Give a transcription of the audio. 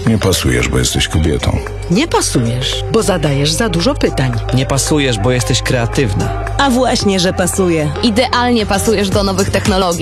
Nie pasujesz, bo jesteś kobietą. Nie pasujesz, bo zadajesz za dużo pytań. Nie pasujesz, bo jesteś kreatywna. A właśnie, że pasuje. Idealnie pasujesz do nowych technologii.